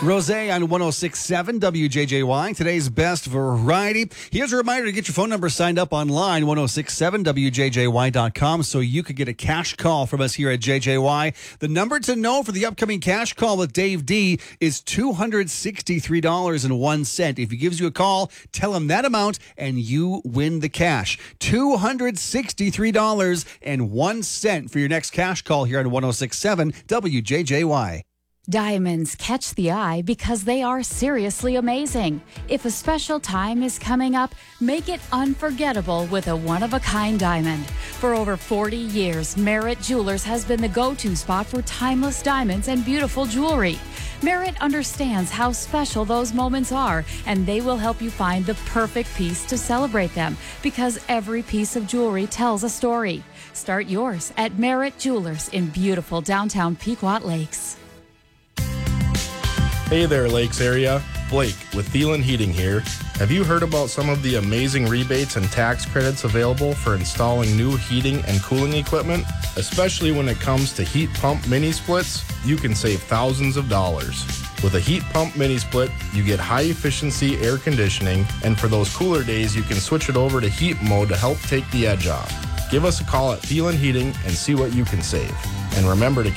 Rosé on 106.7 WJJY, today's best variety. Here's a reminder to get your phone number signed up online, 1067WJJY.com, so you could get a cash call from us here at JJY. The number to know for the upcoming cash call with Dave D is $263.01. If he gives you a call, tell him that amount and you win the cash. $263.01 for your next cash call here on 1067 WJJY. Diamonds catch the eye because they are seriously amazing. If a special time is coming up, make it unforgettable with a one-of-a-kind diamond. For over 40 years, Merritt Jewelers has been the go-to spot for timeless diamonds and beautiful jewelry. Merritt understands how special those moments are, and they will help you find the perfect piece to celebrate them, because every piece of jewelry tells a story. Start yours at Merritt Jewelers in beautiful downtown Pequot Lakes. Hey there, Lakes area. Blake with Thielen Heating here. Have you heard about some of the amazing rebates and tax credits available for installing new heating and cooling equipment? Especially when it comes to heat pump mini splits, you can save thousands of dollars. With a heat pump mini split, you get high efficiency air conditioning, and for those cooler days, you can switch it over to heat mode to help take the edge off. Give us a call at Thielen Heating and see what you can save. And remember to